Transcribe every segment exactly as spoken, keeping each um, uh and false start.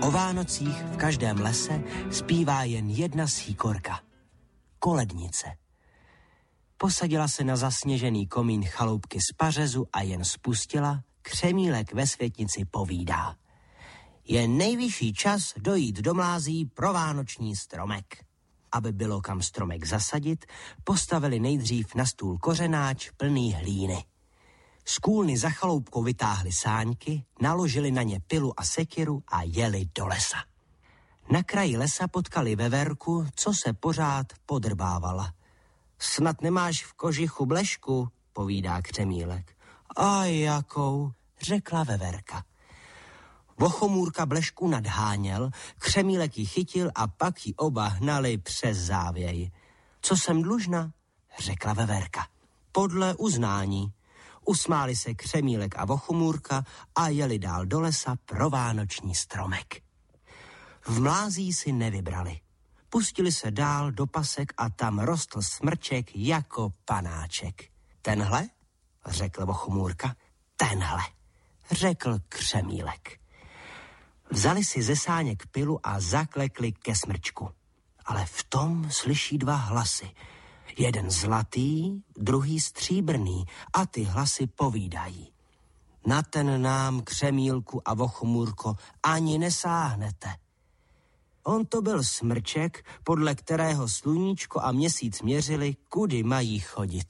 O Vánocích v každém lese zpívá jen jedna síkorka. Kolednice. Posadila se na zasněžený komín chaloupky z pařezu a jen spustila, křemílek ve světnici povídá. Je nejvyšší čas dojít do mlází pro vánoční stromek. Aby bylo kam stromek zasadit, postavili nejdřív na stůl kořenáč plný hlíny. Z kůlny za chaloupkou vytáhli sáňky, naložili na ně pilu a sekiru a jeli do lesa. Na kraji lesa potkali veverku, co se pořád podrbávala. Snad nemáš v kožichu blešku, povídá křemílek. A jakou, řekla veverka. Vochomůrka blešku nadháněl, křemílek ji chytil a pak ji oba hnali přes závěj. Co jsem dlužna, řekla veverka. Podle uznání. Usmáli se křemílek a vochomůrka a jeli dál do lesa pro vánoční stromek. V mlází si nevybrali. Pustili se dál do pasek a tam rostl smrček jako panáček. Tenhle, řekl vochomůrka, tenhle, řekl křemílek. Vzali si ze sáněk pilu a zaklekli ke smrčku. Ale v tom slyší dva hlasy. Jeden zlatý, druhý stříbrný a ty hlasy povídají. Na ten nám, křemílku a vochomůrko, ani nesáhnete. On to byl smrček, podle kterého sluníčko a měsíc měřili, kudy mají chodit.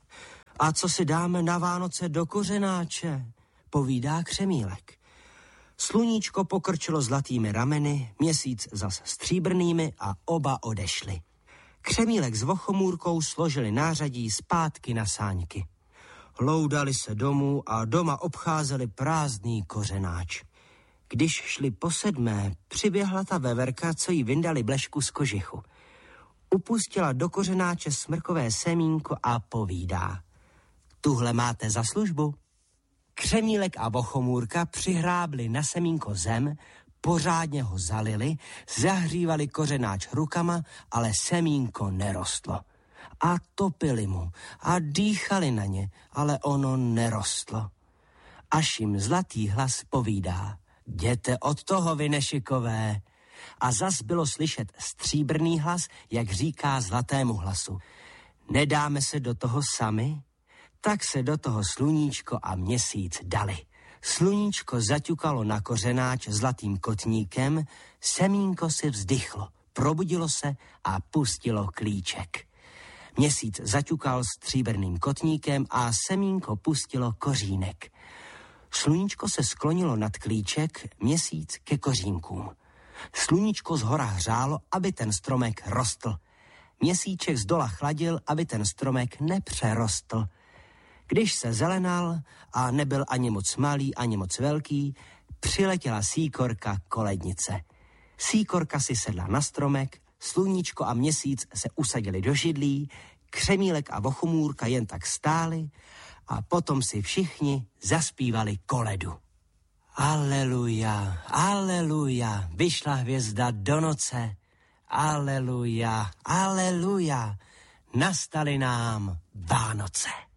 A co si dáme na Vánoce do kořenáče, povídá křemílek. Sluníčko pokrčilo zlatými rameny, měsíc zas stříbrnými a oba odešli. Křemílek s vochomůrkou složili nářadí zpátky na sáňky. Loudali se domů a doma obcházeli prázdný kořenáč. Když šli po sedmé, přiběhla ta veverka, co jí vyndali blešku z kožichu. Upustila do kořenáče smrkové semínko a povídá. Tuhle máte za službu. Křemílek a vochomůrka přihrábli na semínko zem, pořádně ho zalili, zahřívali kořenáč rukama, ale semínko nerostlo. A topili mu a dýchali na ně, ale ono nerostlo. Až jim zlatý hlas povídá. Jděte od toho, vy nešikové. A zas bylo slyšet stříbrný hlas, jak říká zlatému hlasu. Nedáme se do toho sami? Tak se do toho sluníčko a měsíc dali. Sluníčko zaťukalo na kořenáč zlatým kotníkem, semínko si vzdychlo, probudilo se a pustilo klíček. Měsíc zaťukal stříbrným kotníkem a semínko pustilo kořínek. Sluníčko se sklonilo nad klíček, měsíc ke kořínkům. Sluníčko zhora hřálo, aby ten stromek rostl. Měsíček zdola chladil, aby ten stromek nepřerostl. Když se zelenal a nebyl ani moc malý, ani moc velký, přiletěla síkorka kolednice. Síkorka si sedla na stromek, sluníčko a měsíc se usadili do židlí, křemílek a vochomůrka jen tak stáli a potom si všichni zaspívali koledu. Aleluja, aleluja, vyšla hvězda do noce. Aleluja, aleluja, nastaly nám Vánoce.